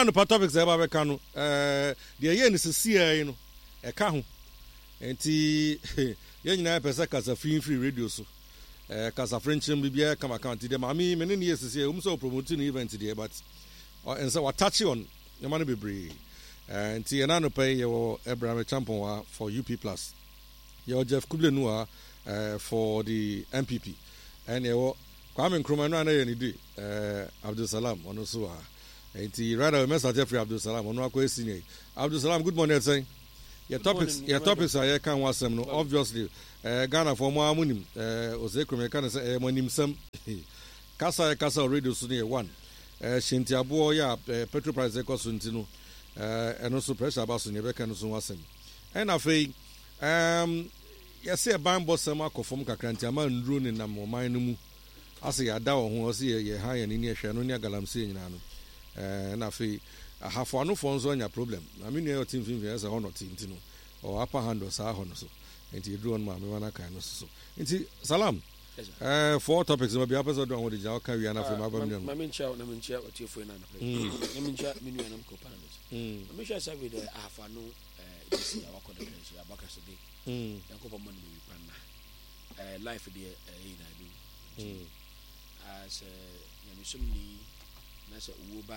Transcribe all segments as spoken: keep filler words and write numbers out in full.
no topics eba be ka no eh de ye ne sisi no e ka ho enti ye nyina pese kasa free free radio so eh kasa friendship bibia kama account de mami me ne ne sisi e um so promoting event de but and so what touch on the money be bree enti e na no pay your Abraham Champon wa for U P plus your Jeff Kublenu uh, for the M P P and your Kwame Nkrumah no na ni di eh Abdul Salam ono so a enti rather Mister Jeffrey Abdul Salam ono akwa senior Abdul Salam good morning saying your topics your topics are can wasem no obviously eh Ghana for mo amunim eh Ozekrome kan say eh monim sam kasa kasa radio so ne one eh Shinti Abo ya petrol price cost ntino eh eno so pressure abaso ne be kan so wasem and afei um yes say ban boss am akofom kakranti ama nduro ne nam oman no mu ase ya da wo ho ase ye ha ye ni ehwe no ne galamse nyina no eh na afei ahafo ano fo nso anya problem na me ne team film yes ho no team ntino o upper hand o sa ho no so enti drone ma me wana kan no so enti salam eh four topics ma bi episode on the jaw kan wi na afei ma ba me ma me ncha na me ncha otiefo na na na me ncha me nua na ko panels mm me sha say with the ahafa no eh this ya wako de kan abaka so dey mm yakobo man me panna eh life dey eh na do mm as eh ya me sumni na say uwo ba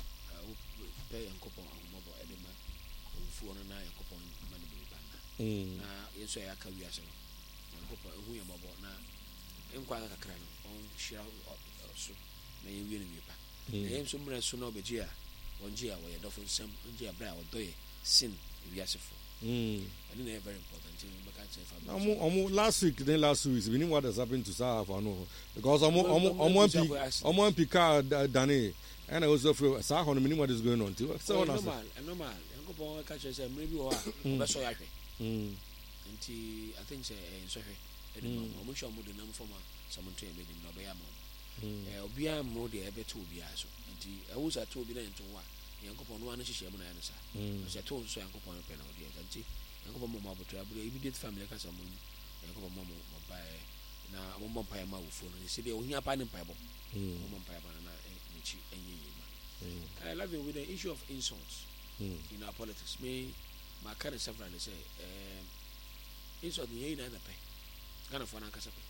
pe yakobo amobo edema ofuo no na yakobo man me panna mm na yeso ya ka wi ase no yakobo ehu yamobo na enkwa kakra no on shira so na ye wi no wi pa na yem so mra so na obeji a onji a wo ye dofo nsam onji a bra a odoye sin wi asefo mm and it's very important thing because omo omo last week then last week we know what has happened to South no because omo omo omo mp omo mp car dane and I also feel South no meaning what is going on too so normal normal yankopon ka che say maybe o a be so yahwe mm nti I think say so hwe edem omo sho mo de nam forma someone to emedi no be ya mo eh obi am mo de ebe to obi aso nti e wo sa to obi na nto wa yankopon no anu hihye mo na ya no sa so to so yankopon pe na odi nti yankopon mo maboto abure immediate family ka samo yankopon mo mo ba na mo mo pa ya ma wo fo no se de ohia pa ne pa bo mo mo pa ya ba na ni chi enye yi ma I love you with the issue of insults in our politics me my kind of several say um insult ni na na pe kana fo na kasa pe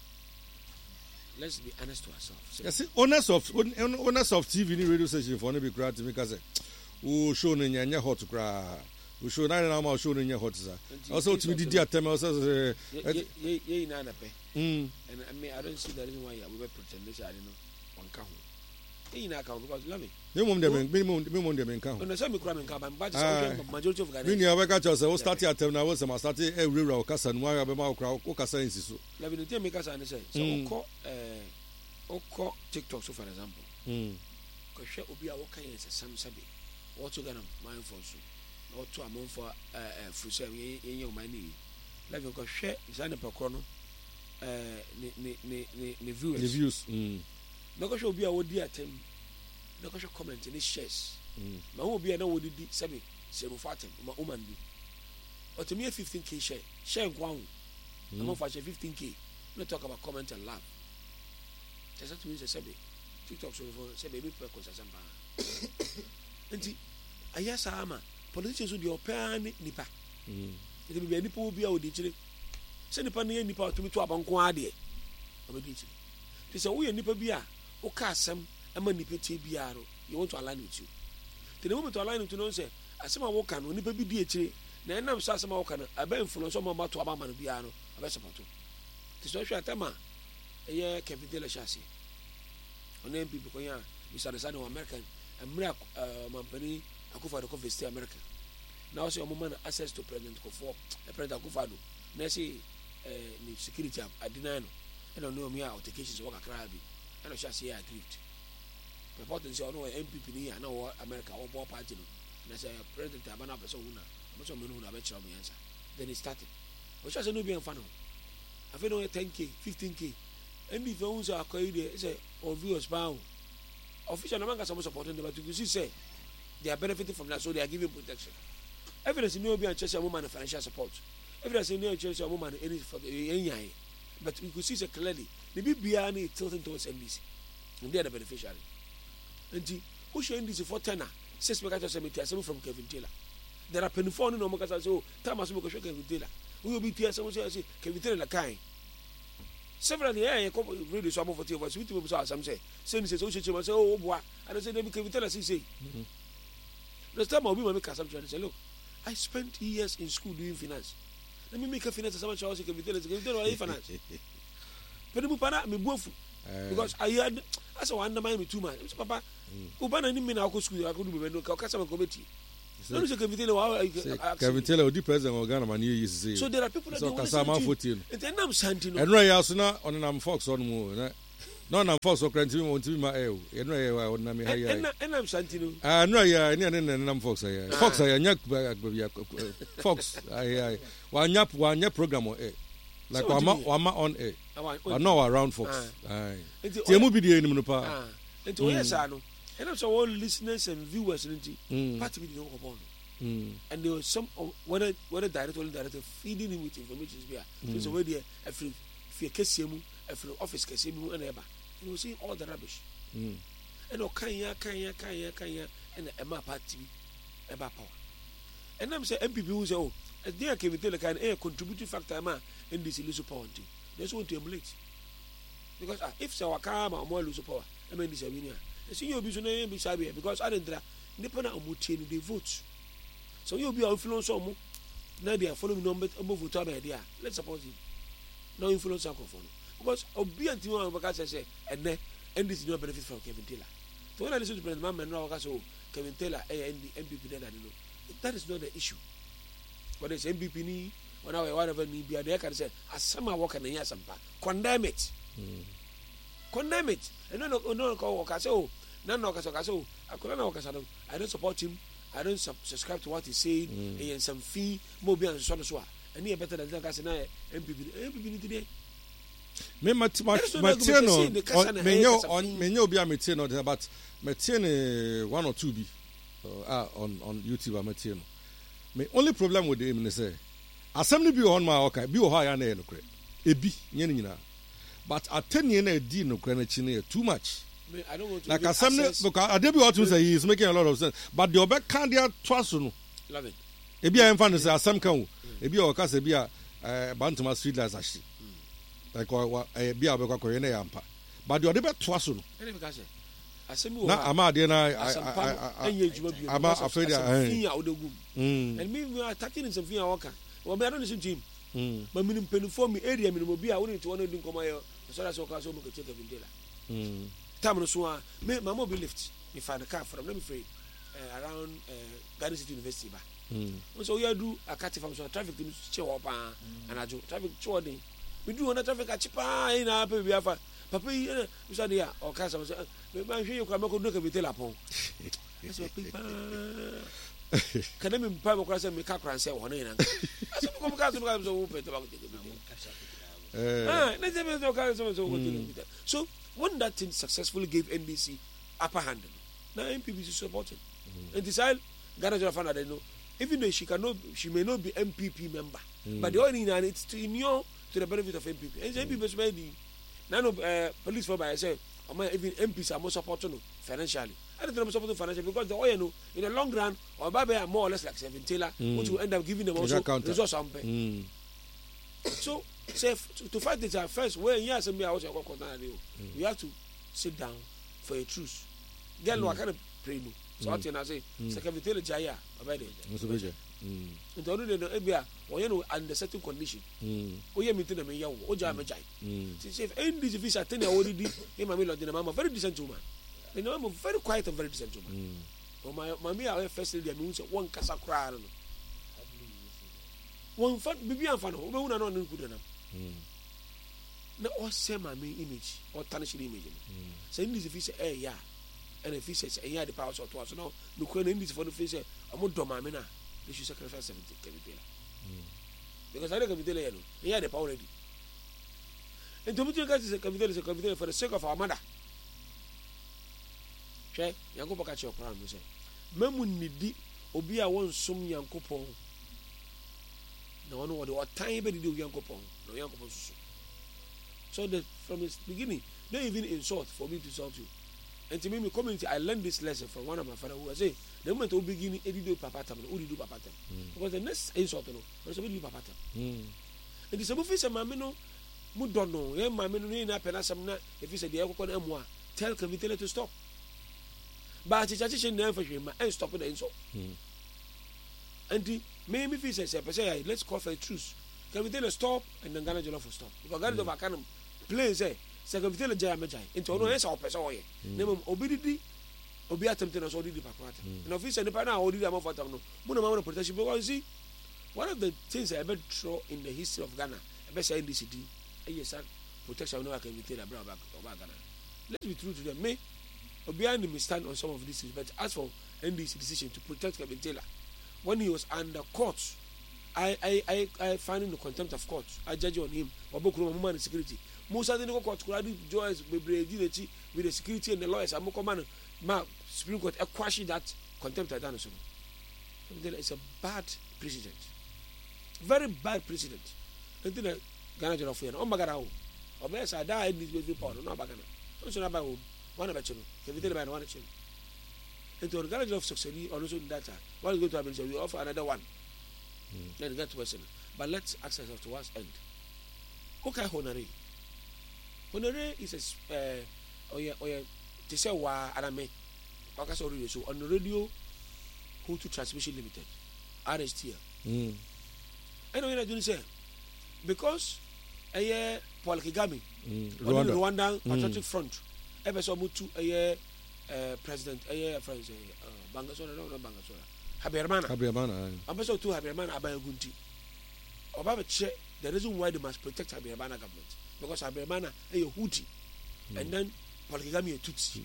let's be honest to ourselves yes honest of honest of T V ni radio station for no be crowd to make us say o show no nyanya hot kra o show na na ma show no nyanya hot sa also to me didi atem also ye ye ye na na pe mm and I mean I don't see the reason why we be pretend this I don't know one ka ho ye na ka because love me me mum dem me mum me mum dem ka ho no say me kra me ka ba but say majority of Ghana me ni aba ka cho say o start atem na we say ma start e wura o kasa no aba ma o kra o kasa nsi so love me tell me kasa ne say so ko eh o ko TikTok so for example mm ko hwe obi a wo kan yen say sam sabe what you gonna mind for so or to among for eh for say yen yen man ni like ko hwe izane pekro no eh ni ni ni ni viewers the views mm no ko hwe obi a wo di atem no ko hwe comment ni shares mm ma wo obi a na wo di sabe se mo fatem ma o man bi o to me fifteen k share share kwa ho am for share fifteen k no talk about comment and laugh just that means sabe TikTok so for say baby peko sasamba nti ayasa ama politicians so dey open nipa mm e be nipa obi a odi kire se nipa na nipa to me to abanko ade obedi kire ti se wo ye nipa bi a wo ka asem ama nipa tie bi aro you want to align with you the moment to align with you no say asema wo ka no nipa bi di kire na enam so asema wo ka no aba influence mo ba to aba ma no bi aro aba support ti so hwe atama eye Kevin Taylor Shasi on M P ko ya misunderstanding of American America mampani Akufo-Addo ko visit America now say omo man access to President Akufo President Akufo-Addo na say eh ni security adina no e no know me a authentications work akra bi e no Shasi ya agreed report say ono M P P ni ya na wo America wo bo party no na say President abana person hu na mo so me no hu na be kira mo yansa then it started o Shasi no bi enfa no afi no ten k fifteen k and if you say akoide say or viewers bound official no man can supporting them but you see say they are benefiting from that so they are giving protection evidence no be and church woman financial support evidence no church woman any for the but you could see say clearly the bibia na tilting towards N D C and they are the beneficiary and who show N D C for tenor six me catch some tia some from Kevin Taylor. There are penny phone no more say oh time as we go show Kevin Taylor. We will be tia some say Kevin Taylor la kind. Several yeah come radio so am for tia voice we to so some say say say so say say oh boy and say dem Kevin Taylor say say. The time I'll be make some say look I spent years in school doing finance. Let me make a finance some say Kevin Taylor Kevin Taylor finance. But me pana me bofu because I had as I undermine me too much. Papa Ubana ni me na go school I go do me no ka kasa me committee. No say Kevin Taylor wow Kevin Taylor odi president of Ghana man you say. So there are people that so don't kasa man fourteen. And then I'm Santino. And right also na on am Fox on mo na. No na Fox o krant me want me ma eh o. And right on na me haya. And and I'm Santino. Ah no ya ni na na Fox ya. Fox ya nya Fox ai wa nya wa nya program o eh. Like wama wama on air. I know around Fox. Aye. Tie mu bi die nim no pa. Ah. Enti o yes ano. And I'm so all listeners and viewers nti part bi dey go on. Mm. And there was some whether whether director or director feeding him with information is there. So where there every fear case mu every office case mu and eba. You know see all the rubbish. Mm. And o kan ya kan ya kan ya kan ya and e ma party bi eba power. And I'm say M P P who say oh there Kevin Taylor can a contributing factor ma in this lose power thing. They want to emulate. Because ah, if say wakama or more lose power, I mean this a winner. You see you be so na be sabi because I didn't independent omutie they vote. So you be influence on now they are following number vote by there. Let's support him. No influence on phone. Because obi anti one because say and then and this no benefit from Kevin Taylor. So when I listen to President Man now because Kevin Taylor and the M P P there I don't know. That is not the issue. But it's M P P ni when I whatever me be there can say as some are working here some condemn it. Mm. Condemn it. And no no no call say oh no no cause oh I I don't support him. I don't sub- subscribe to what he said mm. and some fee more be and so so and he better than that na M P P M P P today. Me mat mat Matieno menyo on menyo bi Matieno but Matieno one or two bi uh, on on YouTube Matieno. Me only problem with him is say assembly bi on my okay bi o ha ya na e no kre ebi nye nyina but atenie na di no kre na chi na too much. I don't want to like assembly because I debut what to say he is making a lot of sense but the obe can dia twice no love it ebi a emfa no say asem kan ebi o ka say bi a bantuma street lights ashi like ebi a be kwa koye na yampa but the obe twice no na ama de na enye juma bi ama afraid eh fin ya odogum and me we are attacking some fin ya waka we be don't listen to him but me penifo me area me no bi a woni to wona din komayo so that's okay so mo ke check Kevin Taylor mm time no so me my mobile lift me find the car from let me free uh, around uh, Garden City University ba mm so you do a cat from so traffic to che wo pa anajo traffic cho den me do on traffic a chipa ina pa bi afa papa yi we say there o ka some me man hwe you kwa me ko do Kevin Taylor pon so pipa kana me pa me kwa say me ka kran say wo na ina so ko ka so ka so wo pe to ba ko eh ah na je me so ka so so so when that thing successfully gave N D C upper hand, now M P P is supporting. Mm. And decide Ghana General Fund, I know, even though she cannot, she may not be M P P member, mm. but the only thing it's to inure to the benefit of M P P. And mm. M P P is maybe now no uh, police for by I say, even M Ps are more supporting financially. I don't know supporting financially because the oil, no, in the long run, or maybe are more or less like Kevin Taylor, mm. which will end up giving them also resource on pay. Mm. So. Say to, to fight it at first when yes and me I was we have to sit down for a truce. Girl no I can't pray no. So what you say Kevin Taylor jaya about it. Mm. And don't know ebia or you know under certain condition. Mm. O ye me tin me yawo o ja me jai. See if any this fish attend already him my lord the mama very decent woman. The mama very quiet and very decent woman. Oh my mommy I first lady me say one kasa kra no. One fan bibi anfa no we una no nkuda na. Na o say my image or tarnish the image. Say in this fish eh ya and if he says eh ya the power so to us no no ko in this for the fish am do ma me na they should sacrifice seventy Kevin Taylor. Because I don't Kevin Taylor no he had the power already. And to me you guys say Kevin Taylor say Kevin Taylor for the sake of our mother. Che Yankopon ka che okran mo say memu nidi obi a won som Yankopon no no what time be do Yankopon no Yankopon so so the from the beginning don't even insult for me to insult you And to me, my community, I learned this lesson from one of my father who was saying, the moment you begin, you do papa tam, you do papa tam. Because the next insult, you know, you do papa tam. And the same thing, my no, mu don't know. Yeah, my men no na pena some na. If you say the echo na mo, tell Kavitele to stop. But it's actually never for him and stop the insult. And the maybe if he says, let's call for a truce. Kavitele stop and then Ghana Jollof will stop. Because Ghana Jollof can play say. Sɛ Kavitele Jaya Mejai into ono yɛ sɛ ɔpɛ sɛ ɔyɛ na mmom obi didi obi attempt na so didi papa ata na ofi sɛ nipa na ɔdidi amafo atam no mu na ma protection because you see one of the things I ever throw in the history of Ghana ever say N D C D ɛyɛ sa protection no Kavitele abra ɔba Ghana. Let's be true to them. Me obi ani me stand on some of these things, but as for N D C decision to protect Kavitele when he was under court, I I I I find in the contempt of court. I judge on him obokuru mo man security. Musa didn't go court kuradi joys with the security and the lawyers. I'm command ma Supreme Court a quashing that contempt I done so. It's a bad precedent, very bad precedent. And then Ghana Jollof for oh my God, or may I die in this baby powder, no bagana. Also, about one of you, can we tell about one of you? And to Ghana Jollof succeed also in that time. One go to have we offer another one. Then get to person. But let's ask ourselves to what's end. Okay, Honore. Honore is a uh, oh yeah, oh yeah, they say wa aname. Okay, so radio. So on the radio, Hutu Transmission Limited, R S T. Mm. I know what I say because a year Paul Kagame, mm. Rwanda, Rwanda mm. Patriotic Front, ever so mutu a year president, a year friends, uh, Bangasora, no, no Bangasora, Habermana, Habermana, Ambassador to Habermana, Abayagunti. Obama check the reason why they must protect Habermana government. Because Habermana is a Hutu, mm. and then Paul Kagame is a Tutsi.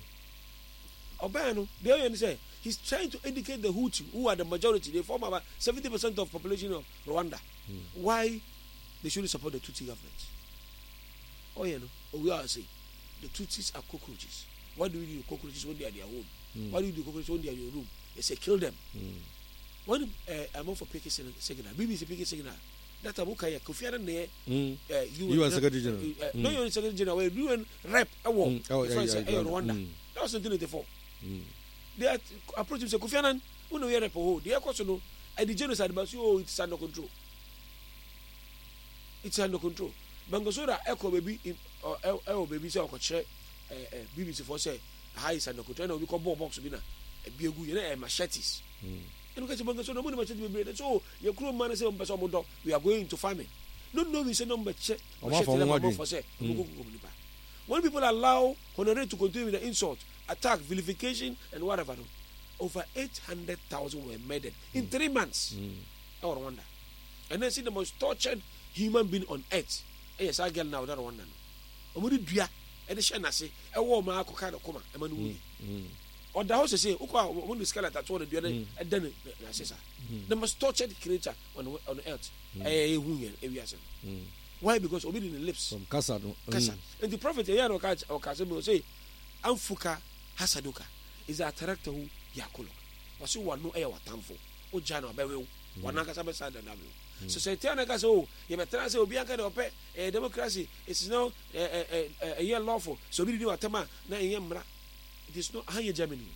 Obano, they only say he's trying to educate the Hutu, who are the majority. They form about seventy percent of population of Rwanda. Mm. Why they shouldn't support the Tutsi government? Oh, you know, we are saying the Tutsis are cockroaches. What do we do with cockroaches when they are in their home? Mm. What do you do with cockroaches when they are in your room? They say kill them. Mm. When uh, I'm for P K signal, B B C P K signal. That a book I Kofi Annan there. You are Secretary General. No, you are Secretary General. You are rep. I want. Oh, yeah, yeah. Rwanda. That was nineteen eighty-four. They approached him say Kofi Annan. Who know you rep? Oh, they are question no. I the genocide, but oh, it's under control. It's under control. Bangasora echo baby in or oh baby say okoche B B C for say high is under control. No, we call bomb box bina. E biegu you know machetes. And look at Bangasora, no money machete be so your crew man say on we are going to farming. No, no, we say number check. For say when people allow Honore to continue with the insult, attack, vilification, and whatever, over eight hundred thousand were murdered in three months. I wonder. And then see the most tortured human being on earth. Yes, I get now that one. Omuri dua e de hye nase e wo ma akoka de koma e ma no wuni. Or the house say ukwa when the skeleton at one the other e de na sesa. The most tortured creature on on earth. Eh hu yen e wiase. Why? Because obi in the lips from kasa no. Kasa. And the prophet here no catch or kasa me say amfuka hasaduka is a character who yakolo. Wasi wa no e watamfo. O jana obewe wana kasa be sada na be. So say tell na kasa o ye betra say obi anka de ope eh democracy is now eh eh eh year lawful. So obi di watama na enye mra. It is not higher Germany.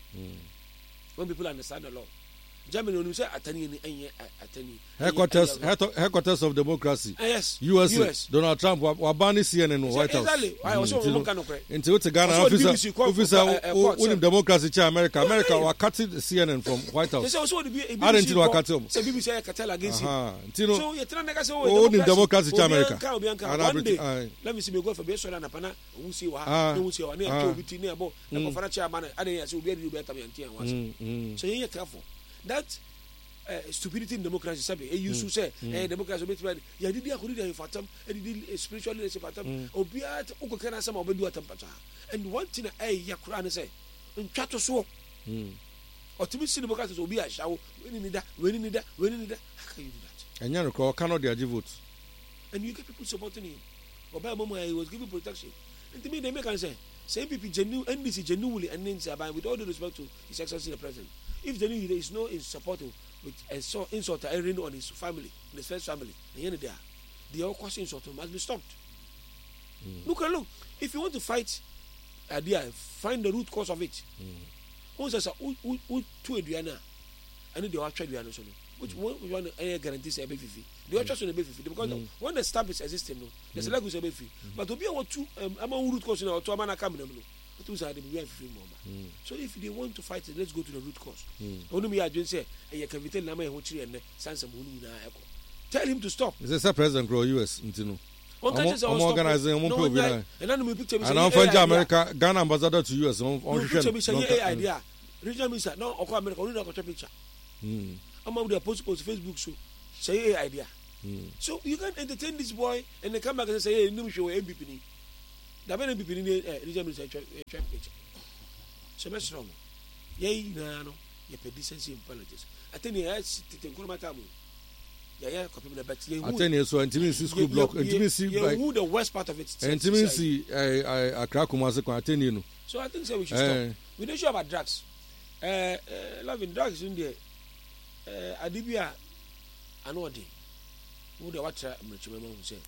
When people understand the law. Germany, when you say attorney, attorney, headquarters, headquarters of democracy. Uh, yes, U S A. U S. Donald Trump, wa banning C N N in White House. Exactly. I also want to know. Until it's a Ghana officer, officer, who in democracy chair America, America, wa cutting C N N from White House. They also the B B C. I didn't know what cutting. So B B C I cartel against him. So you're trying to say, oh, in democracy chair America. One day, let me see me go for best and apana. Who see what? Who see what? Near to be near about. I'm for a chairman. I didn't say we be better than T N. So you're careful. That. Uh, stupidity in democracy sabe e you mm. say mm. eh democracy be try ya didi akuri dey fatam e didi spiritual leadership fatam obi at ukokana sama obedu atampata and one thing eh yakura ne say ntwato so mm otimi sin democracy so obi a shawo weni nida weni nida weni nida how can you do that enya no ko cannot dey vote and you get people supporting him oba mama he was giving protection and to me they make can say say N P P genuine N D C genuinely and then say with all due respect to his excellency the president if genuinely there is no in support with a so insult airing on his family, on his first family, and there, the all causing insult must be stopped. Mm. Look, look, if you want to fight idea find the root cause of it. Who says who who who two eduana and the watch eduana so which one one guarantee say be fifty the watch so be fifty because mm. when the stamp is existing no the select go say be fifty but obi want two am root cause na to amana come na no two say dey be fifty more. So if they want to fight it, let's go to the root cause. Onu me adwen say e capital na ma e ho kire enne sansa mo nu na eko tell him to stop. Is the president grow U S ntino I'm organizing I'm pay obi na and then me picture me say and I'm from America Ghana ambassador to U S on picture me say idea regional minister no okọ America onu na ko picture mm am dey post post Facebook so say idea so you can entertain this boy and they come back and say hey nim show M P P ni da be M P P ni regional minister check picture so me strong ye na no ye pe decency in politics I think he has to go matter mo yeah yeah copy me but ye I think so intimacy school block intimacy like who the worst part of it intimacy I I Accra Kumasi ko attend no so I think say we should stop we don't sure about drugs uh loving drugs in there uh adibia anode who the watch mrechime ma hu say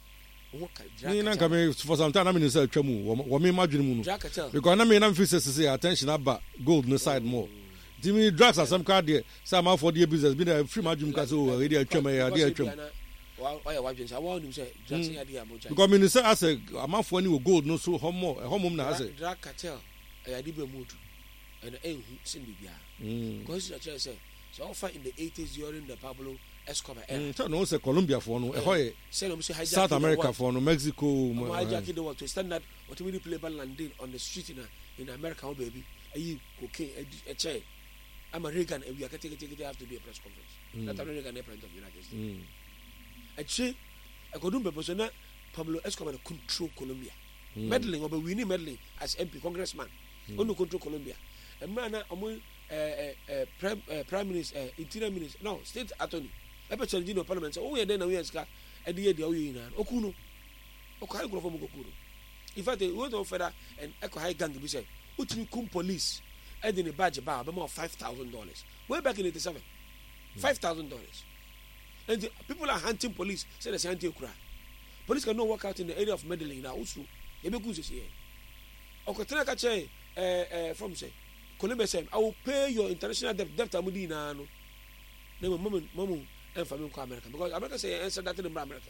ni na come for some time na me say atwamu wo me madwene mu no because na me na feel say attention aba gold no side more Jimmy drugs are some card there some for the business be the free madwum ka so already atwam ya dey atwam why why say I want him say drugs ya dey amoja because me say as a amafo ni gold no so homo homom na as drug cartel ya dey be mood and eh sin bibia because you say so offer in the eighties during the Pablo Escobar era so no say Colombia for no e hoye South America for no Mexico hijack the world to stand that what we play ball landing on the street in in America oh baby ayi cocaine a chair I'm a Reagan and we are getting it have to do a press conference mm. That Reagan the president of the United States mm. I say I go do purpose na Pablo Escobar control Colombia mm. meddling or we need meddling as M P congressman mm. only control Colombia and man among uh, uh, uh, prime uh, prime minister uh, interior minister no state attorney ebe challenge no parliament so we dey na we ska e dey dey we na okuno okai go for okuno in fact we want to further and eco high gang be say utimi kum police and in a badge bar about five thousand dollars way back in eighty-seven five thousand dollars and the people are hunting police say they hunting cry police cannot work out in the area of Medellin now also you be good say here okotena ka che eh eh from say Colombia say I will pay your international debt debt amudi na no na mama mama and family ko America because America say answer that in America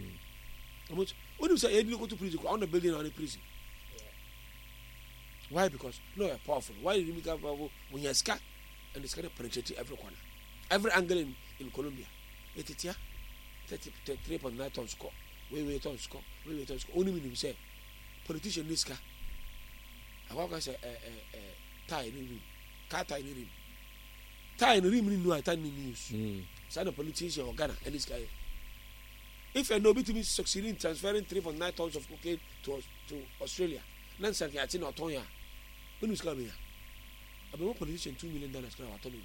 mm almost when you say you go to prison on the building on the prison. Why? Because no, you're powerful. Why did you make up when you're scared and it's kind of penetrating every corner, every angle in, in Colombia? It is here, thirty-three point nine tons score. Wait, wait, tons score. Wait, wait, tons score. Only when you say politician this car. I want to say tie in the rim, car tie in the rim, tie in the rim. You know, I tie in the news. So the politician or Ghana and this guy. If a nobody to be succeeding transferring three point nine tons of cocaine to to Australia. Nancy I think not Tonya. When was coming here? About politician two million dollars can autonomy.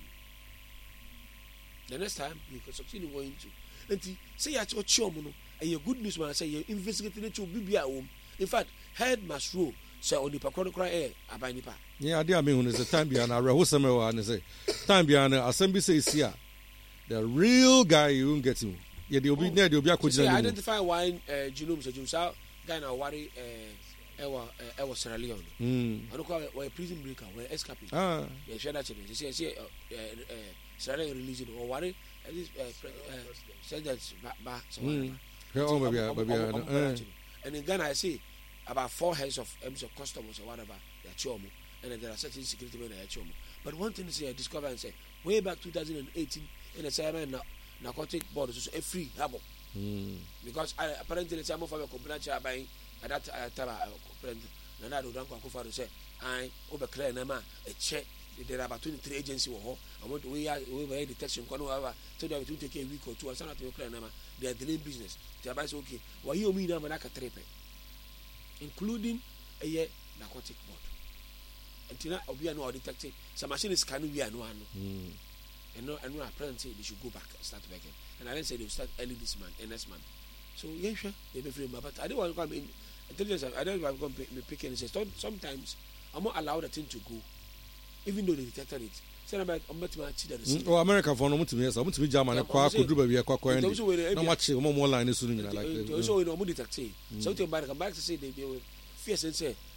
The next time you can succeed in going to and say at your chomono and your good news man say you investigating it to be home. In fact, head must rule so on the Pacron cry air about Nipa. Yeah, dear me when is the time behind our Rehosame and say time behind assembly says here. The real guy you won't get him. Yeah, they'll be there, they'll be a coach. Identify wine uh genome so you saw guy now worry uh Ewa Ewa Sierra Leone. I don't call it a prison breaker, we're escaping. Ah, yeah, share that. You see, see, Sierra Leone releasing or worry at least said that's back. Oh, maybe, maybe. And in Ghana, I see about four heads of M C of customers or whatever. They're chomo, and then there are certain security men that are chomo. But one thing is, I discovered and say way back twenty eighteen in the Simon narcotic board is a free harbor because apparently the Simon for a complaint buying. At that time, I complained. Nana do not go for to say, I overclear Nama a check. There are about twenty-three agencies. We are we detection. However, so that we take a week or two. I start to clear Nama. They are delaying business. They are saying, okay, why you mean I'm like a trip, including a year narcotic board. Until now, we are no detecting. Some machine is scanning. We are no one. And no, and no. Apparently, they should go back and start back. And I didn't say they will start early this month and next month. So yeah, sure, they be free. But I don't want to come in. Intelligence, I don't want to come pick and say sometimes I'm not allowed the thing to go, even though they detected it. Say about I'm not to see that. Oh, America for no much yes, I'm to be German. Kwa kudruba bi kwa kwa ndi. No much, no more line is soon like. So we know more detected. So to back back to say they they were fierce and say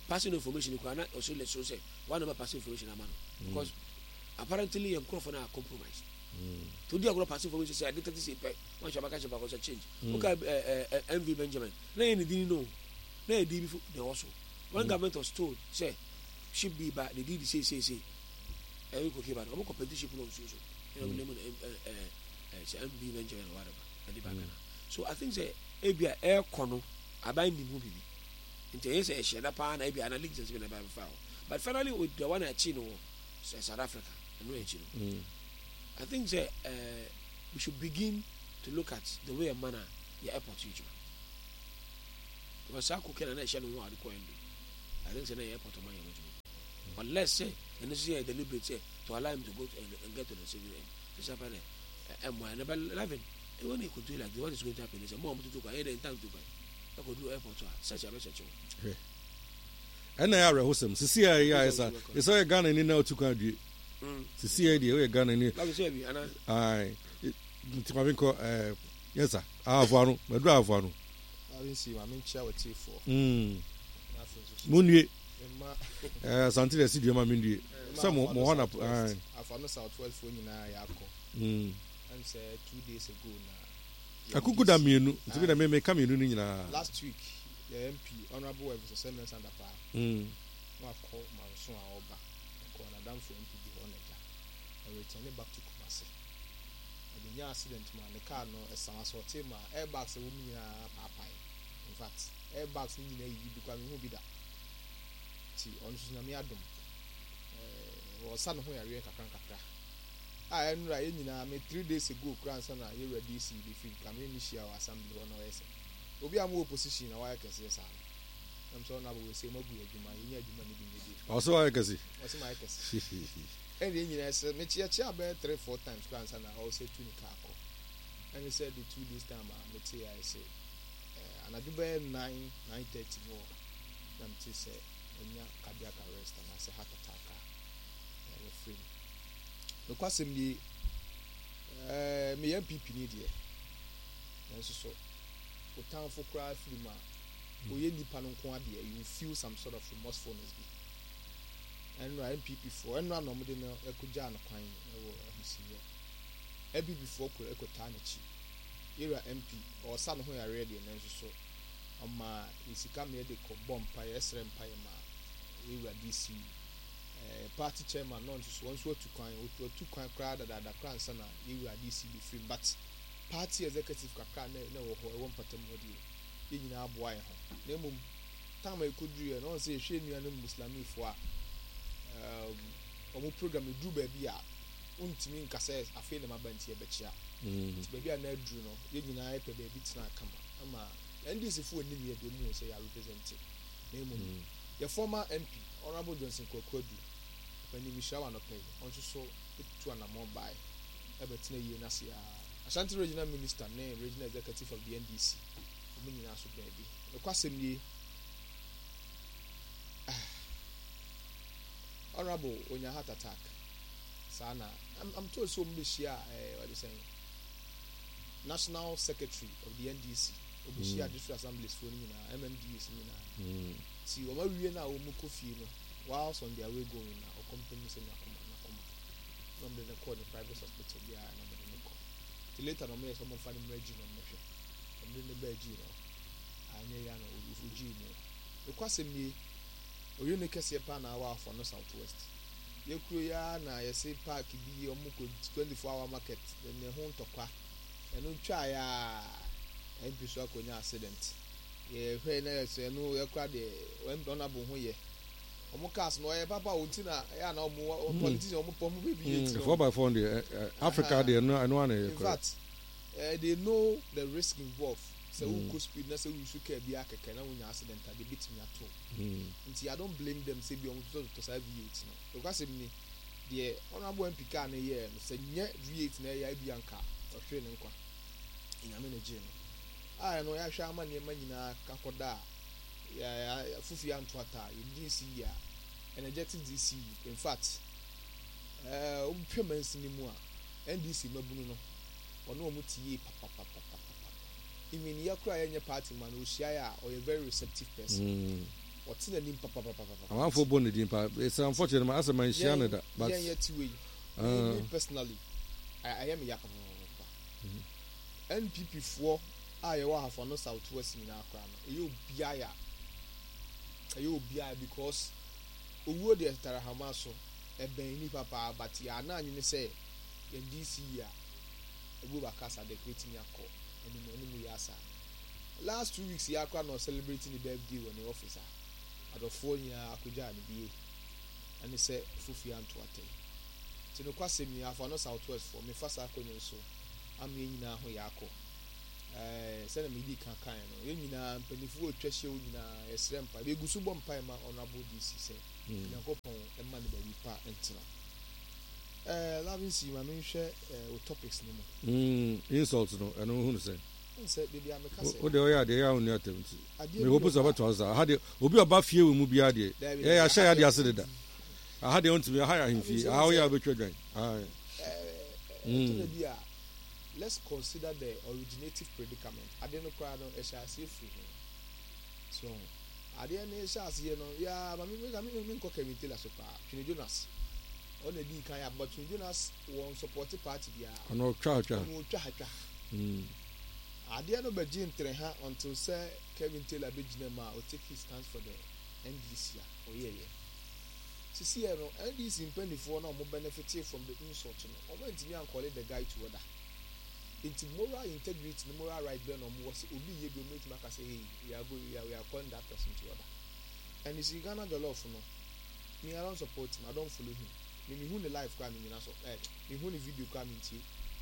passing information you can also let so say one number passing information amano because apparently your microphone are compromised. To do a pass information say I didn't say one shabaka shabaka change. Okay, M V Benjamin. No any didn't know. No a D before they also. One government was told say should be back. They did say say say. Every cookie about I'm competition on social. You know, say M V Benjamin or whatever. So I think say A B I air corner. I buy the movie. Into yes, a share up and I be analytics has been about foul. But finally, with the one at Chino, South Africa, and no Chino. Mm. I think that uh, we should begin to look at the way and manner the airport usually. Because I can and shall know how to go. I think it's an airport of my original. But let's say, and this is a deliberate say to allow him to go to, and, and get to the civil end. This happened at M one, about eleven. And when he could do like what is going to happen is a moment to go ahead and time to go. I could do airport such a message. And I are wholesome. To see I is a gun and in now to country. To see idea we gun and I Timavinko, yes, sir. I have one, but do have one. I didn't see my main chair with tea for Mooney. Something I see you, my Mindy. Some more up. I found us out twelve for you now. And said two days ago now. I could go down me to be a may come in last week. The M P, Honorable Evis Simmons and the Park. Hm. I called my son over. I called a damn for M P on it. I returned back to Kumasi. And the accident, man, the car no, a summer sort of airbags a woman in a papa. In fact, airbags in a because we will be that. See, on Sunami Adam or son who I read a crank. I am right in three days ago, grandson, I hear a D C between community assembly on O S. Obi amu opposition na why can say sa am so na we say magu adwuma yin adwuma ni bi ne bi also why can say also my can say and yin yin say me chia chia be three four times plan sana I say two ni ka ko and he said the two days time me say I say eh anadu be nine nine thirty more na me say enya cardiac arrest and I say heart attack eh we free no kwasem ni eh me M P P ni de na so time for cry film or you you feel some sort of remorsefulness. And M P P for and run on the Ekujan Quine or Ebby before Ekotanichi. Era M P or some who are ready and so. On my is come here the bomb by S R Empire, era D C party chairman, non just once were to coin or two coin crowd that the crown son, era D C be free, but party executive kakra na wo ho e won patam wodi e nyina aboa e ho na mum time e kodru e no say hwe nua na muslimi fo a um omo program du ba bi a untimi nkasa afi na mabanti e bechia nti ba bi a na adru no ye nyina e pe ba bi tena kama ama N D C fo ni me de mu say ya represent na mum your former M P Honorable Johnson Kwakwadu when he mishawa no pay on so to an amount by e betina ye na sia Ashanti Regional Minister, name Regional Executive of the N D C. Many national baby. The question is, Honorable, on your heart attack, Sana. I'm, I'm told so much here. What is saying? National Secretary of the N D C, Obishia District Assemblies for Nina, M M D is Nina. See, what we are now, Mukofino, whilst on their way going, or companies in Nakoma, Nakoma, from the private hospital, yeah, later no me someone find him region on me and then the beji no anya ya no ufuji no e kwasem ni oyo ne kese pa na awa for no southwest ye kuro ya na ye say park bi omuko twenty-four hour market then ne ho ntokwa eno twa ya M P so akonya accident ye hwe na ye say no ye kwa de when honorable ho ye omo cars no ye papa onti na ya na omo politician omo pom baby eight four by four the Africa they no I know one in fact uh, they know the risk involved so who could speed na say we should care be akeke na when accident they beat me at all nti I don't blame them say be on to to serve V eight no because me the honorable M P car na ye no say nye V eight na ya bi anka o hwe ne nkwa ina me na je no ah no ya hwe ama ne ma nyina kakoda ya fufi antwata you see ya energetic D C in fact eh um payments ni mu a N D C mabunu no ono omo tie papa papa papa even yakura yenye party man o shia ya or a very receptive person ɔte n'anim papapapapa. amanfo bɔ ne din pa it's unfortunate ma asɛ man hyia ne da but yɛn yɛ ti wei me personally I am yaka papapapa N P P foɔ a yɛwɔ ahafo no south west nyinaa koraa no ɛyɛ obiara ɛyɛ obiara because owuo deɛ tara hama so ɛbɛn nipa paa but yɛ anan ne sɛ yɛn D C a ebu bakasa de creating yakɔ ɛnimu ɛnimu yɛ asa last two weeks yɛ akora na celebrating the birthday wɔ ne office a adɔfoɔ nyinaa akogya ne bie ɛne sɛ fufu anto atɛ ti no kwasɛm yi afɔ no south west fo me fa saa akɔnyɛ nso ama yɛn nyinaa ho yɛ akɔ ɛɛ sɛnɛ mi di kankan no yɛn nyinaa mpanyinfoɔ atwa hyia wo nyinaa yɛsrɛ mpa egu so bɔ mpa ma honorable D C sɛ nyankopɔn ɛma ne baabi pa ntena ɛɛ lavin si ma mi nhwɛ ɛɛ o topics no mu. insult no ɛno ho no sɛ nsɛ beebi a meka sɛ o de ɔyɛ adeɛ yɛ ahonu atam nti me hope sɛ ɔbɛtɔ asa ha deɛ obi ɔba fie wɔ mu bi adeɛ yɛ yɛ ahyɛ yɛ adeɛ ase deda aha deɛ ɔntumi aha yɛ ahemfie aha ɔyɛ abɛtwa dwan ɛɛ ɛɛ bi a let's consider the originative predicament adeɛ no koraa no ɛhyɛ ase efiri ho so adeɛ no ɛhyɛ aseɛ no yaa maame mi ka mi mi nkɔ Kevin Taylor so paa Twene Jonas ɔna di kan yɛ but Twene Jonas wɔn support party bia ɔno ɔtwa atwa ɔno ɔtwa atwa adeɛ no bɛgye ntere ha until sɛ Kevin Taylor bɛgyina mu a ɔtake his stance for the N D C a ɔyɛ yɛ sisi yɛ no N D C mpanimfoɔ na ɔmo benefit from the insult no ɔmo ntumi ankɔle the guy to order nti moral integrity ne moral right bɛn na ɔmo wɔ sɛ obi yɛ bi ɔmo etumi aka sɛ hey we are going we are, we are calling that person to order and you see Ghana Jollof no me I don't support him I don't follow him me me hu ne live kwa me nyina so eh me hu ne video kwa me ntie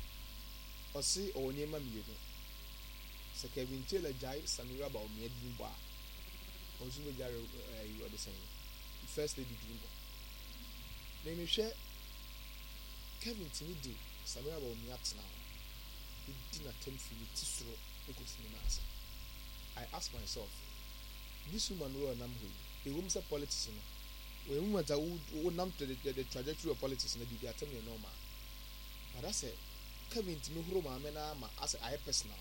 ɔsi ɔwɔ nneɛma mmienu sɛ Kevin Taylor gyae Samira ba ɔmo adi mbɔ a ɔnso bɛ gyae ɛɛ ɔde sɛn first lady di mbɔ na me hwɛ Kevin tini di Samira ba ɔmo atena di na tem fi ti soro ekosi ne nasa I ask myself this woman who nam ho e wom say politics no we woman that who nam to the, the, the trajectory of politics no be atem no normal but I say Kevin timi horo ma me na ma as I personal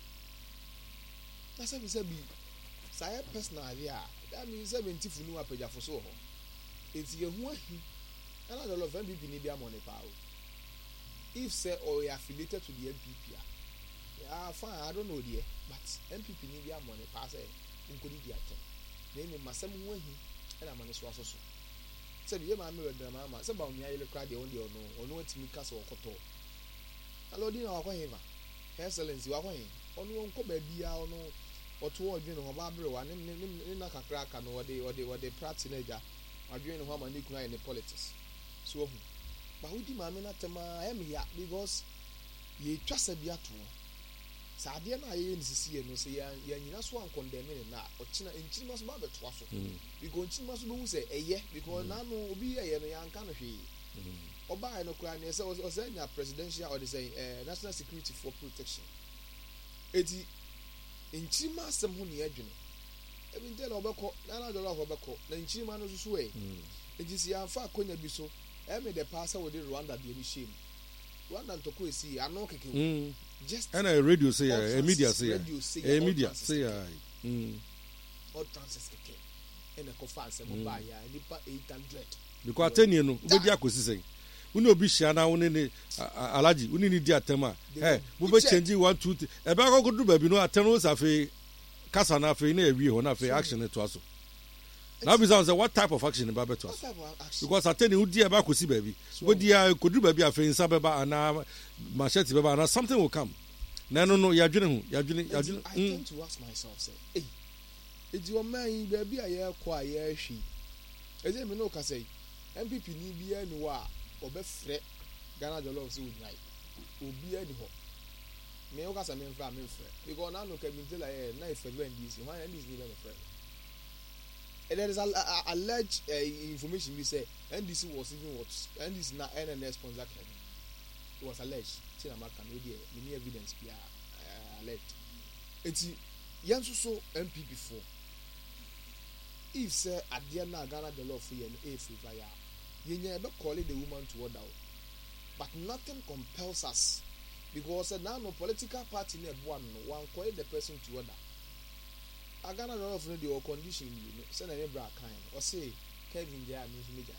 na say me say bi say personal ya that means seventy fu no apagafo so ho enti ye hu ahi ana the love M P P ni bi amone pa o if say or you are affiliated to the N P P yeah fine I don't know there but N P P ni bi amone pa say nkodi di atem na emi masem hu ahi na amane so aso so say bi ma me wedra ma ma say ba omi ayele kra de on de ono ono atimi ka so okoto alodi na wakwa heva excellency wakwa he ono wonko ba bia ono oto odwene ho ba bere wa ne ne na kakra aka no wode wode wode practice na ja adwene ho ama ne kuna in politics so hu ba wodi ma me na tema am here because ye twasa bia to sa ade na ye ni sisi ye no se ya ya nyina so an condemn ne na ochina enchini maso ba beto aso because enchini maso be hu se eye because na no obi ye no ya nka no hwe oba no kura ne se o se nya presidential or say eh, national security for protection eti enchini masem ho ne adwene ebi nte na obekọ na na dollar obekọ na enchini ma no susu e eti si anfa akonya bi so eme the passer with the Rwanda be any shame Rwanda ntoko esi ano keke just and a radio say a media say a media say mm all transfers keke and a conference mo ba ya nipa eight hundred because ateni no obedi akosi say uni obi hia na uni ni alaji uni ni di atema eh mo be change one two three e be akokodu ba bi no ateno safe kasa na afi na ewie ho na afi action to aso now we say what type of action ba beto us because ateni udi e ba kosi ba bi we dia kodu ba bi afi nsa be ba ana machete be ba ana something will come na no no ya dwene ho ya dwene ya dwene I tend to ask myself say eh edi o man ba bi aye ko aye hwi eze me no ka say M P P ni bia ni wa obefre Ghana Jollof so nyai obi ani ho me o ka say me mfra me mfra because na no ka bi tell aye na ife do N D C why N D C ni be mfra and there is a, a, a alleged uh, information we say N D C was even what N D C na N N S sponsor it was alleged say na maka no dey many evidence be uh, alleged enti yan so so M P P for if say ade na Ghana Jollof for yen e favor ya yenya be call the woman to order but nothing compels us because uh, now no political party na one no one call the person to order I got a lot of the condition you send a bra kind or say Kevin there means media.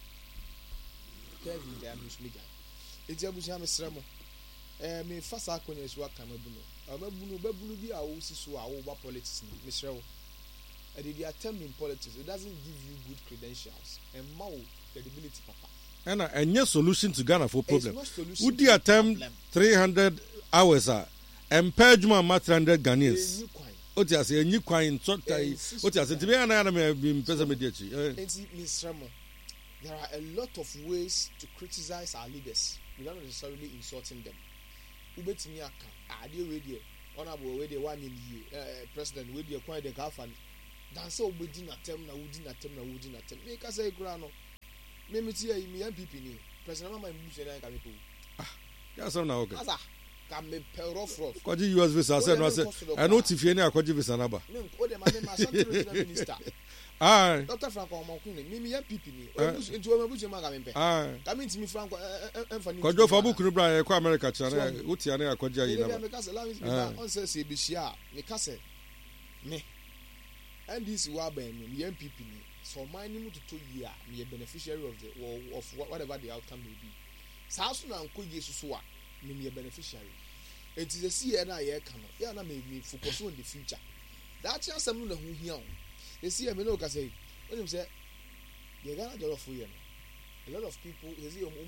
Kevin there means media. It's a busham sremo. Eh, me fast acquaintance work can be no. Ababunu, babunu be our so our politics, Miss Rowe. And if you attempt in politics, it doesn't give you good credentials and more credibility, Papa. And a and your solution to Ghana for problem. Would you the attempt three hundred hours? And Pejuma mat hundred Ghanaians. What you say? You coin sort of what you say? To be an enemy, being president. Miss Remo, there are a lot of ways to criticize our leaders without necessarily insulting them. Ubet Miaka, Adi Radio, Honorable Radio one in the president with your coin the Gafan. Dance so we didn't attempt, now we didn't attempt, now we didn't attempt. Make us a grano. Maybe tea, me and P P. President, my mission, I can do. Ah, yes, I'm now okay. Can be pair off rough. Kwaji U S visa said no say I know if you any kwaji visa number. Me o de ma me ma Central Minister. Ah. Doctor Franco Omokunle me me yan P P ni. Nti o ma buche ma ga me pe. Ah. Ka me ntimi Franco emfa ni. Kwajo fa book no bra e kwa America chana uti ane akwaji ayi na. Me ka say la me on say se be shia me ka say me. And this wa ban me yan P P ni. So my name to two year me a beneficiary of the of whatever the outcome may be. Sa so na nko Jesus so a me a beneficiary. It is a C N I air canoe. Yeah, na me focus on the future. That chance I'm not who here. You see, I mean, look, I say, when you say, you're gonna do for you. A lot of people, you see, I'm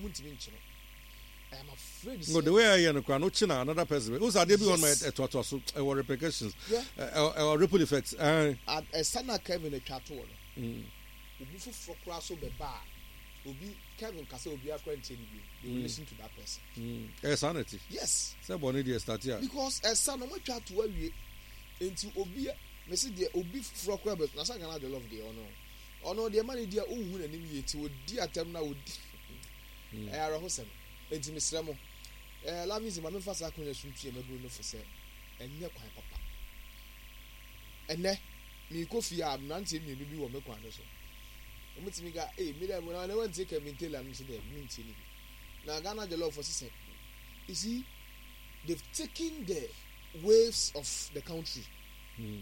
I'm afraid. No, the way I am, no China, another person. Who's are they on my to our repercussions? Our ripple effects. At a sana Kevin a chateau. Ubu for cross over bar. Ubi Kevin Castle will be a friend. They will listen to that person. Mm. Sanity. Yes. Somebody start here. Because a son of my child to worry into Obi, Messi, the Obi Frog Rabbit, Nasa Gana, the love the honor. Or no, the money, dear, oh, who and enemy to dear Temna would air a hosen. It's Miss Ramo. Love is my first acquaintance with you, and for sale. And near quite papa. And then, me coffee, I'm not seeing you, maybe one make one also. I'm going to hey, when I went to take a mintel and say, minting. Now, Ghana, the law for system. You see, they've taken the waves of the country. Mm.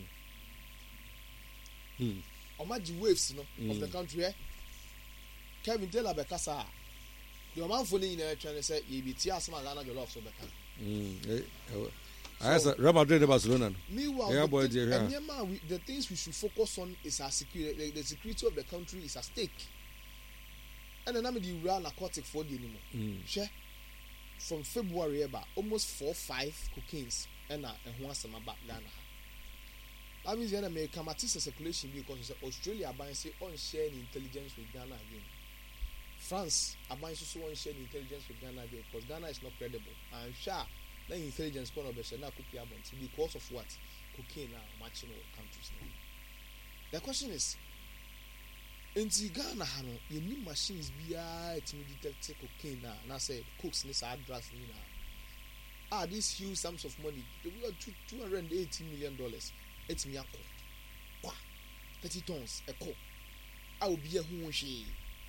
Mm. Imagine waves, you know, mm. of the country. Eh? Kevin Taylor Bekasa. The man following in a trying to say, you be tears, my Ghana, the law of Beka. I said, Real Madrid, Barcelona. Meanwhile, yeah, boy, the, and yeah, we, the things we should focus on is our security. The, the security of the country is at stake. And then I'm the real narcotic for the anymore. Mm. Share from February about almost four, five cocaines and a one summer back Ghana. That means then I may come at a circulation because Australia buying say on sharing intelligence with Ghana again. France are buying so on sharing intelligence with Ghana again because Ghana is not credible. I'm sure. Then intelligence corner be na could be because of what cocaine now matching all countries now. The question is, in Ghana, you need machines be to detect cocaine now. And I said, cooks need to address me now. Ah, these huge sums of money, they will two two hundred and eighty million dollars. It's me a co. Thirty tons a co. I will be a who she.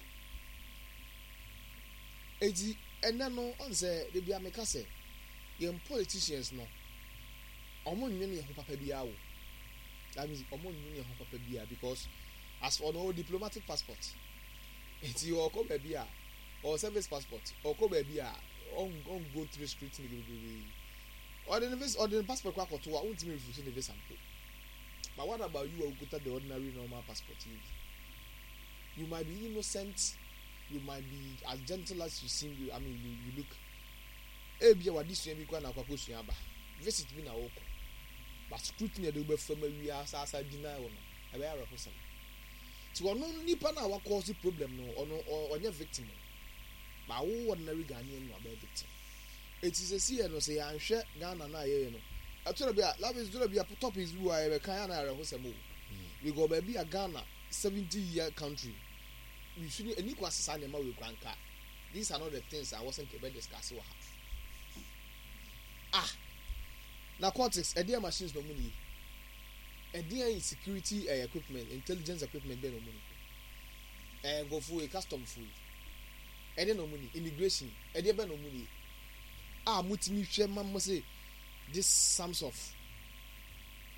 Eighty and then no on say they be a make say. Young politicians no. Omo nyene ho papa bia wo. That means omo nyene ho papa bia because as for no diplomatic passport, it's your come bia or service passport or come bia on on go through scrutiny. Or the visa or the passport kwa to won't me refuse the visa. But what about you who got the ordinary normal passport? You might be innocent, you might be as gentle as you seem. You, I mean, you, you look. Ebia wa this year because na kwako suaba visit me na woko but scrutiny dey be from we as as deny one e be ara person ti ono nipa na wa cause problem no ono onye victim ba wo ordinary Ghanaian no be victim it is a see no say anhwe Ghana na aye no atoro bia love is do bia top is bu aye be kan na ara person o we go ba bia Ghana seventy year country we should any kwasesa na ma we kwanka. These are not the things I wasn't able to discuss with her. Ah, narcotics, a dear machines no money. A dear security uh, equipment, intelligence equipment, then no money. And go for a custom food. And then no money. Immigration, a dear no money. Ah, multi share man must say this sums of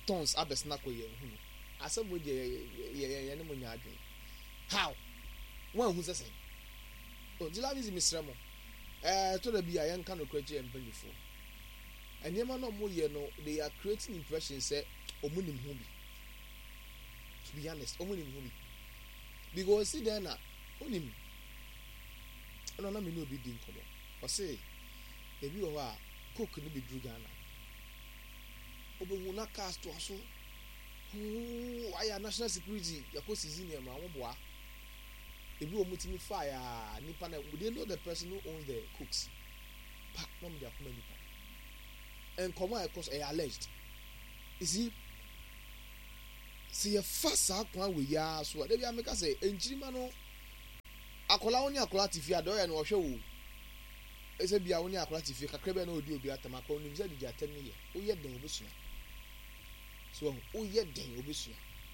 tons abesna ko ye hu asem wo de ye ye ne mo nya adwen how wan hu sesen o dila mi misra mo eh to da bia ye nka no kwaje empanifo enema no mo ye no they are creating impression say omunim hu bi to be honest omunim hu bi because see there na onim no na me no bi din komo o say ebi o ha cook no bi dru Ghana obehu na cast to so hu aya national security yakosi zinia ma wo boa ebi o mutimi fire nipa na we know the person who owns the cooks pa no me da kuma nipa and come on cause I alleged you see see a fast akwan we ya so dey bia make say enchirima no akola woni akola tifi adoya na wo hwe wo ese bia woni akola tifi kakra be na odi obi atamaka onim ze di atem ne ye wo ye den obusua so wo ye den obusua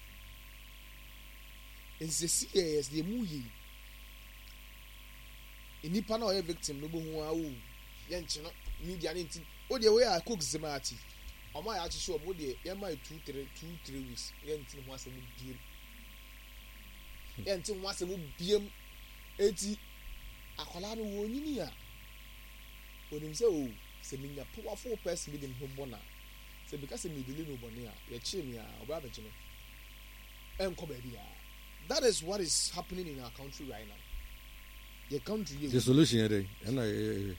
ense yes the muyi enipa na o ye victim no bo hu a wo ye nche no media ne nti o de we a cook zemati o ma ya chicho o de ye ma two three weeks ye nti ho asem biem ye nti ho asem biem eti akola no wo nyini a onim se o se minya powerful person bi dem ho bona se because me dele no bone a ye chi me a oba be chino enko ba bia. That is what is happening in our country right now. The country the solution here and I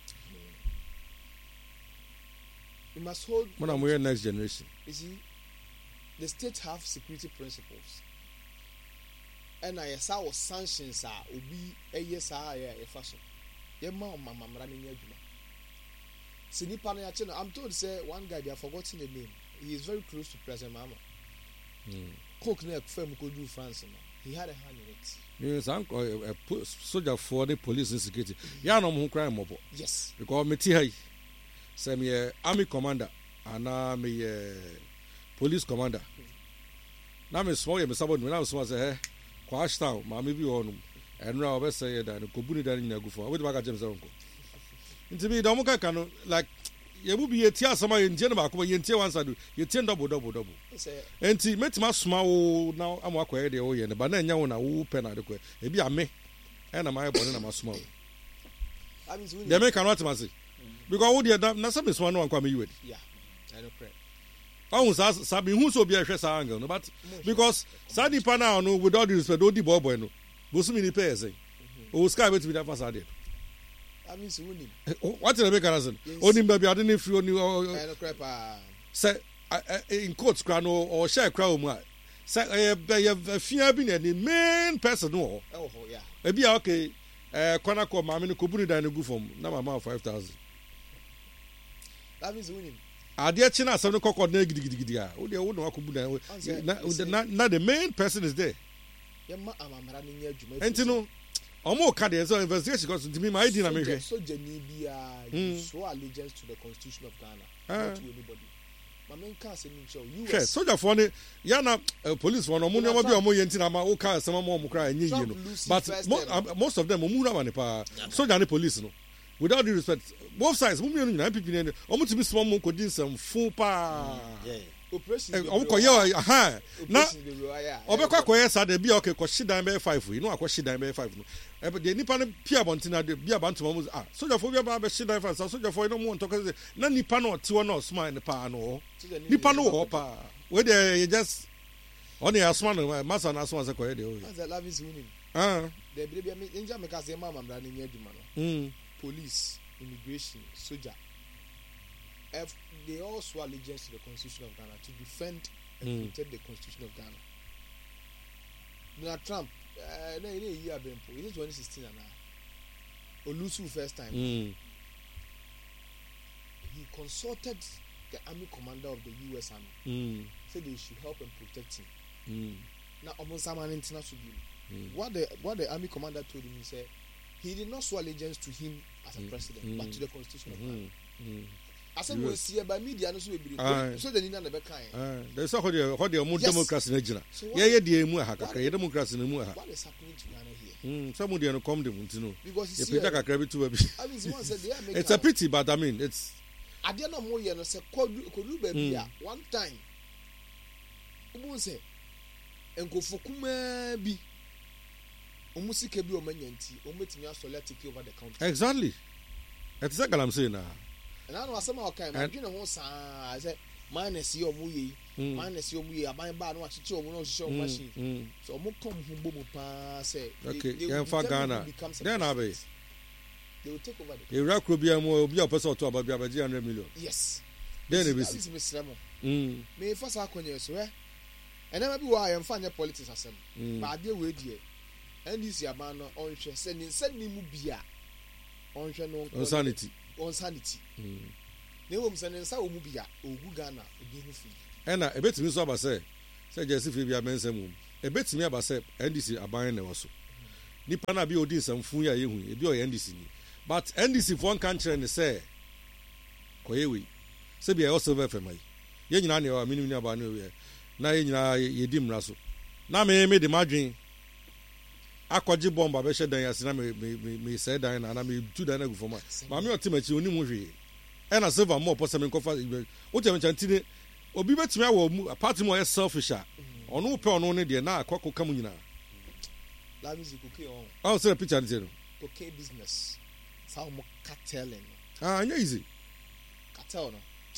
we must hold when I'm wearing next generation. You see, the state have security principles. And I saw sanctions are obi a yes I a fashion. Your mom, mamma, running your juma. Sinipana, I'm told to say one guy they have forgotten the name. He is very close to President Mama. Mm. Cook neck firm could do France. He had a hand in it. Yes, I'm a soldier for the police and security. Yeah, no more crime mobile. Yes. Because me tea say me a army commander and now me a police commander. Now me small me somebody now small say hey, quash town, mammy be on and now I say that the Kobuni done in a go for. What about James Uncle? Into me, Domoka can like. You will be a tear somewhere in Geneva, you tear one side, you ten double, double, double. And see, met my small now. I'm walking the way, and the banana one, I pen at the quay. Maybe a me and a my body, and a small. They make an automacy because all the other, not some is one one coming with. Yeah, I don't pray. I was asked Sabi who so be a stress angle, but because Sadi Pana, no, with all the respect, all the boy, no, Busumi pairs, who sky with me that facade. I mean, so what did I make a reason? Only maybe I didn't feel you say in courts crown or share crown. Say a fear being the main person. Oh, yeah. Maybe okay. Uh, Konako, Mammy, Kubuni, and go from number five thousand. That means winning. I dear China, some cock or negative. Oh, they wouldn't walk not the main person is there. And to know. Omo ka dey so investigation because to me my idea na me hwe so jeni bia you show allegiance to the constitution of Ghana not to anybody my main can say me show you yes soldier for ne ya na police for no mo ne mo bi omo yenti na ma o ka some mo mo kra enye yi no but most of them omu na ma ne pa soldier ne police no without due respect both sides mo mi no na pipi ne omo ti bi small mo ko din some full pa operation omo ko ye aha na obekwa ko ye sa de bi okay ko shidan be five you know akwa shidan be five no e de nipa ne pia bontina de bia bantu mo ah soldier for bia ba be shidan five soldier for no mo nto ka na nipa no ti wo no smile ne pa no nipa no ho pa we de just on the asman masa na asman se ko ye de o that's love is winning ah de bi bia me nja me ka se mama mra ne nya aduma no mm police immigration soldier F, they all swear allegiance to the Constitution of Ghana to defend and mm. protect the Constitution of Ghana. Donald Trump, uh, no, he year is it twenty sixteen and Olusu first time. Mm. He consulted the army commander of the U S Army. Mm. Said they should help and protect him. Mm. Now, almost someone international. Mm. What the what the army commander told him, he said he did not swear allegiance to him as a mm. president, mm. but to the Constitution of mm. Ghana. Mm. I said we see by media no so be so the nina na be kan ah there's how the how the democracy na gina yeah yeah the emu ha kakra yeah democracy na mu ha what is happening to Ghana here mm some dey no come dem ntino because you see kakra bi to bi I mean one said they are making it's a pity but I mean it's ade na mo ye no say kodu kodu ba bia one time ubu se enkofo kuma bi omu sika bi o manyanti o metimi asola take over the country. Exactly. It's a galamsey na. Na no asema o kai ma dwene ho saa say minus ye omu ye minus ye omu ye aban ba no achiche omu no hihye omu machine. So omu kom ho bomu pa say okay yan fa Ghana then abe they will take over the you ra kro bia mo obi a person to about bia one hundred million. Yes. Then e be this is Mister mm me fa sa akonye so eh ena bi wa yan fa nya politics asem ba de we die N D C aban no onhwe se ni se ni mu bia onhwe no on sanity on sanity na wo mse ne nsa wo mu bia ogu Ghana ebi hu fi ena ebetimi so aba se se je se fi bia mensa mu ebetimi aba se N D C aban na wo so nipa na bi odi nsamfu ya yehu ebi o N D C ni but N D C for one country ne say koyewe se bia o silver family ye nyina ne wa minimum ni aba na we na ye nyina ye di mra so na me me de madwen akwaji bomba be shedan ya sina me me me say dan na na me tu dan na gu foma ma me otimachi oni mu hwe e na silver mo posa me kofa o teme chantine obi betimi awo party mo selfish a ono pe ono ne de na akwako kam nyina la music okay on oh say picture nje no okay business sao mo carteling ah anya easy cartel no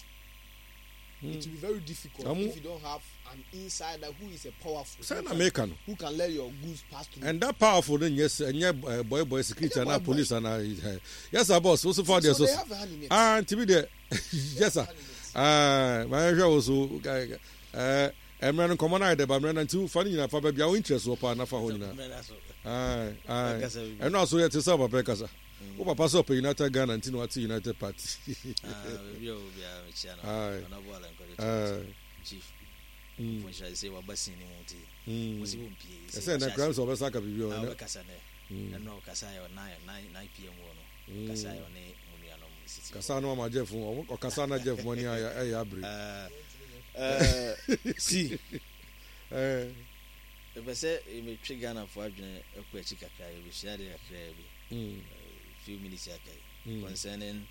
mm. It will be very difficult um, if you don't have an insider who is a powerful say na make no who can let your goods pass through and that powerful then yes anya boy boy security and boy police boy. And uh, yes sir boss also for there so ah tibi there yes sir ah my sure also uh emre no common ide ba emre na nti fa nyina fa ba bia o interest wo pa na fa ho nyina ah ah eno aso ye tsa ba pe kasa wo papa so pe United Ghana nti no ati United Party ah bi o bia me chia na na bola encourage chief fun sha say wa basin ni monti mo si won pie say na grounds of saka bi o na kasa ne no kasa yo nine nine p m wo no kasa yo ne munua no city kasa no ma Jeff o kasa na Jeff money ya ya abre Uh, see, uh, if I say you may trigger na for adwene ekwachi kakra e be share dey kakra bi few minutes akai concerning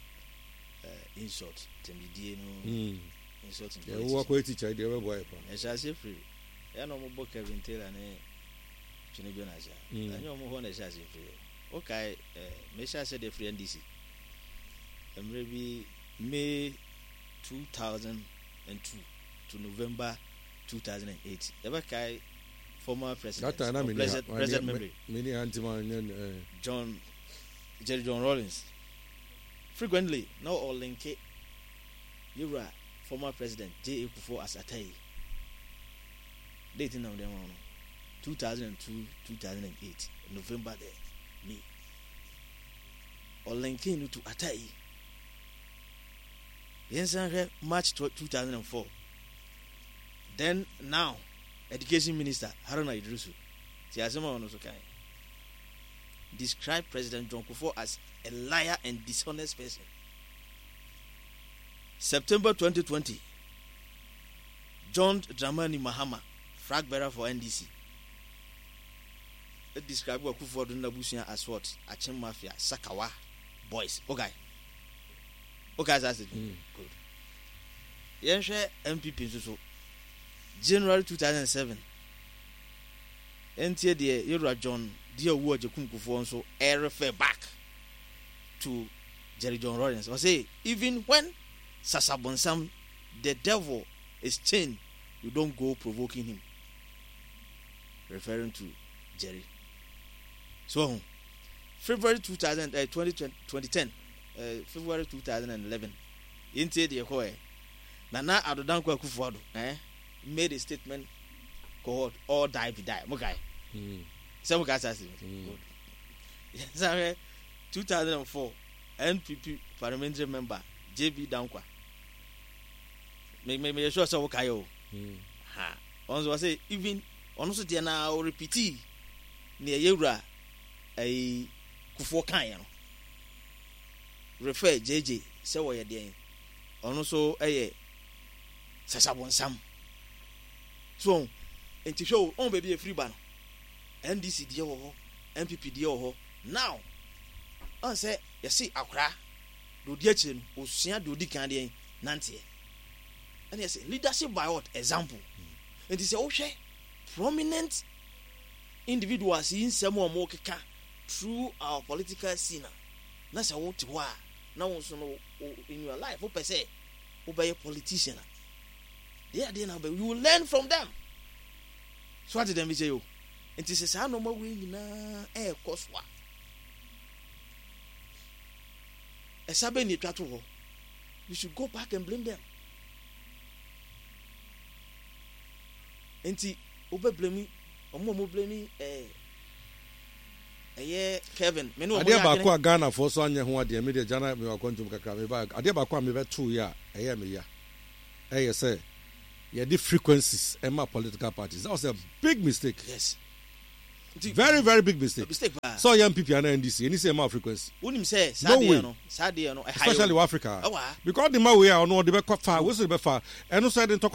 uh, in short temidie no in short yeah wo akwa teacher dey we boy pa e sha se free e no mo book Kevin Taylor ne Chino Jonas ya anyo mo ho na sha se free okay me sha se dey free N D C emre bi May two thousand two to November two thousand eight. Ever kai former president, that time president, president memory, many anti-man, uh, John Jerry John Rawlings. Frequently, now all link it. You were former president J. Akufo as Atai. Dating on them on two thousand two, two thousand eight, November there, May. All linking to Atai. Yes, March two thousand four. Then now, Education Minister Haruna Idrisu, Tiazema Onosokai, described President John Kufuor as a liar and dishonest person. September twenty twenty, John Dramani Mahama, flag bearer for N D C, described Kufuor Dundabusia as what? Achem Mafia, Sakawa, boys. Okay. Okay, that's it. Mm. Good. Yes, M P P so January two thousand seven. N T A the Yura John dear word Jakum Kufuor so air refer back to Jerry John Rawlings. I say even when Sasabonsam the devil is chained, you don't go provoking him. Referring to Jerry. So February two thousand uh, twenty, twenty ten. Uh, February two thousand eleven, into the Ahoy, Nana Adodanko Kufuor, eh, made a statement called "All die be die." Okay, some guys are saying, "Good." two thousand four, N P P parliamentary member J B Dankwa. Make make make sure so okay oh. Ha. On was say even on also there now repeat near Yura a Kufuor kan you know. Refer J J say what you doing on also eh Sasabonsam so enti show on baby a free ban N D C die ho N P P die ho now on say you see Akra do die chi no osua do di kan dey nante and you say leadership by what example nti sɛ wohwɛ prominent individuals yi nsɛm a ɔmo keka through our political scene na sɛ wote hɔ a na wo nso no in your life wopɛ sɛ wobɛyɛ politician a deɛ adeɛ na wobɛ you will learn from them so ate dɛm bi sɛ yo nti sɛ saa nɔɔma wei nyinaa ɛɛkɔ so a ɛsa bɛ ne twa to hɔ you should go back and blame them nti wobɛ blame ɔmo ɔmo blame ɛɛ ɛyɛ Kevin me no adeɛ baako a Ghana fo so anya ho adeɛ me de jana me wakɔntum kakra me ba adeɛ baako a me bɛto ya ɛyɛ me ya ɛyɛ sɛ yɛ di frequencies ɛma political parties that was a big mistake. Yes, very very big mistake. mistake so young people and N D C any say more frequency wonim say no way. no sadeɛ no especially Africa oh, because the man we are no the be far we so be far and no so the